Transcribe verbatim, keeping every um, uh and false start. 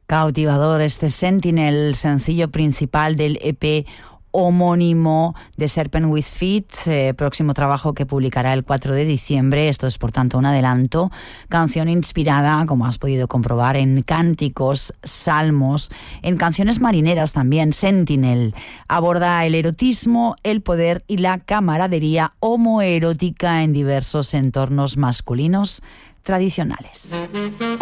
Cautivador este Sentinel, sencillo principal del E P homónimo de Serpent with Feet, eh, próximo trabajo que publicará el cuatro de diciembre. Esto es por tanto un adelanto. Canción inspirada, como has podido comprobar, en cánticos, salmos, en canciones marineras también. Sentinel aborda el erotismo, el poder y la camaradería homoerótica en diversos entornos masculinos tradicionales.